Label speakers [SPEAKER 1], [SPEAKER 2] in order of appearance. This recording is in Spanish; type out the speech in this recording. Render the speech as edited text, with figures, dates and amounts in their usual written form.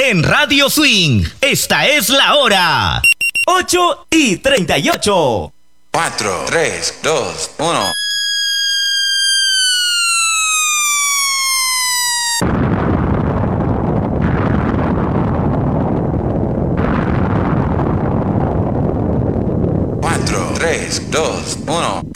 [SPEAKER 1] En Radio Swing, esta es la hora.
[SPEAKER 2] 8:38.
[SPEAKER 3] 4, 3, 2, 1. Cuatro, tres, dos, uno.